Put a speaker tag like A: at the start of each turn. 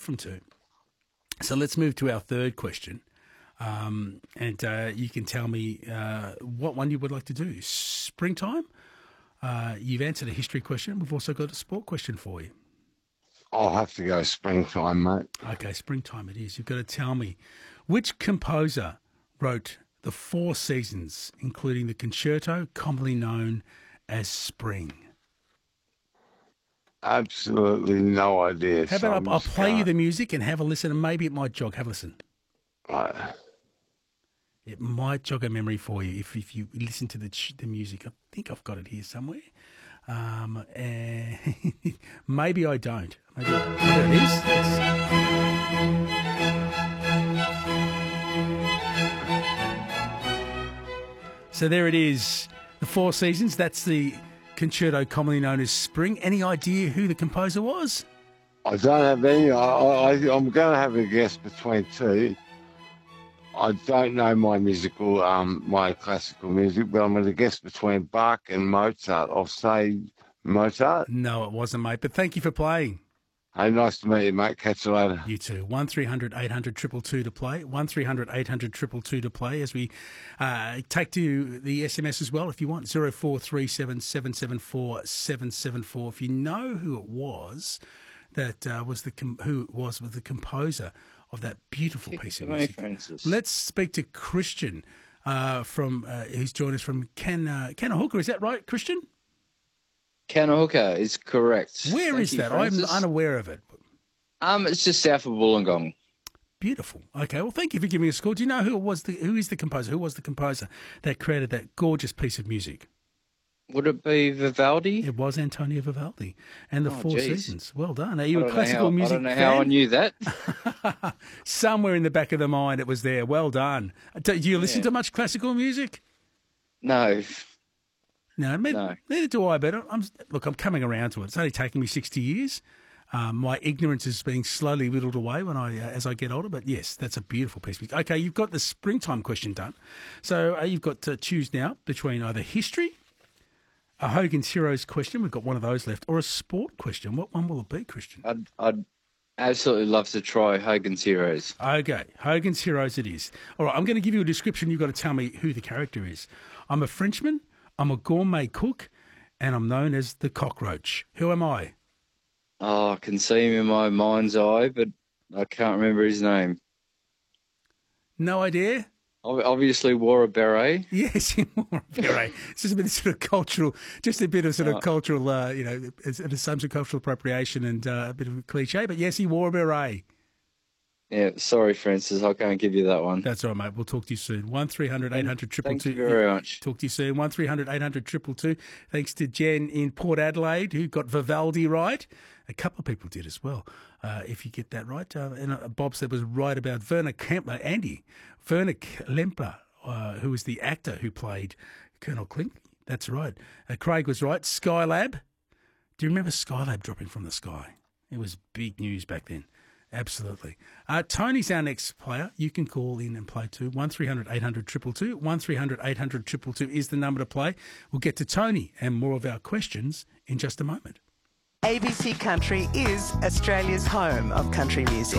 A: from 2. So let's move to our third question. And you can tell me what one you would like to do. Springtime? You've answered a history question. We've also got a sport question for you.
B: I'll have to go springtime, mate.
A: Okay, springtime it is. You've got to tell me which composer wrote the 4 seasons, including the concerto commonly known as Spring.
B: Absolutely no idea.
A: How about I'll play you the music and have a listen, and maybe it might jog. Have a listen.
B: Right.
A: It might jog a memory for you if you listen to the music. I think I've got it here somewhere. And maybe I don't. Maybe there it is. So there it is. The 4 seasons. That's the concerto commonly known as Spring. Any idea who the composer was?
B: I don't have any. I'm going to have a guess between 2. I don't know my classical music, but I'm going to guess between Bach and Mozart. I'll say Mozart.
A: No, it wasn't, mate. But thank you for playing.
B: Hey, nice to meet you, mate. Catch you later.
A: You too. 1300 800 222 to play. 1300 800 222 to play as we take to the SMS as well if you want. 0437 774 774. If you know who it was that was the composer of that beautiful piece of music. Let's speak to Christian who's joined us from Canahuka. Is that right, Christian?
C: Canahuka is correct.
A: Where is that?
C: Francis.
A: I'm unaware of it.
C: It's just south of Wollongong.
A: Beautiful. Okay, well, thank you for giving us a call. Do you know who was the composer that created that gorgeous piece of music?
C: Would it be Vivaldi?
A: It was Antonio Vivaldi. And the 4 seasons. Well done. Are you a classical music fan?
C: I don't know how I knew that.
A: Somewhere in the back of the mind it was there. Well done. Do you listen to much classical music?
C: No.
A: No, neither do I, but I'm coming around to it. It's only taken me 60 years. My ignorance is being slowly whittled away as I get older, but yes, that's a beautiful piece of music. Okay, you've got the springtime question done. So you've got to choose now between either history, a Hogan's Heroes question, we've got one of those left, or a sport question. What one will it be, Christian?
C: I'd absolutely love to try Hogan's Heroes.
A: Okay, Hogan's Heroes it is. All right, I'm going to give you a description. You've got to tell me who the character is. I'm a Frenchman, I'm a gourmet cook, and I'm known as the cockroach. Who am I?
C: Oh, I can see him in my mind's eye, but I can't remember his name.
A: No idea?
C: Obviously wore a beret.
A: Yes, he wore a beret. It's just a bit of sort of cultural, cultural, some sort of cultural appropriation and a bit of a cliche. But yes, he wore a beret.
C: Yeah, sorry, Francis, I can't give you that one.
A: That's all right, mate. We'll talk to you soon. 1300 800 222.
C: Thank you very much.
A: Talk to you soon. 1300 800 222. Thanks to Jen in Port Adelaide who got Vivaldi right. A couple of people did as well, if you get that right. And Bob said was right about Werner Klemper, who was the actor who played Colonel Klink. That's right. Craig was right. Skylab. Do you remember Skylab dropping from the sky? It was big news back then. Absolutely. Tony's our next player. You can call in and play too. 1300 800 222. 1300 800 222 is the number to play. We'll get to Tony and more of our questions in just a moment.
D: ABC Country is Australia's home of country music.